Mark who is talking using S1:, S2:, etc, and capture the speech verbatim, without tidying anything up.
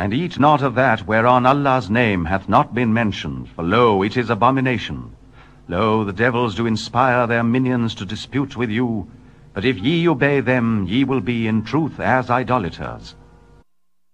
S1: And eat not of that whereon Allah's name hath not been mentioned, for lo, it is abomination. Lo, the devils do inspire their minions to dispute with you, but if ye obey them, ye will be in truth as idolaters.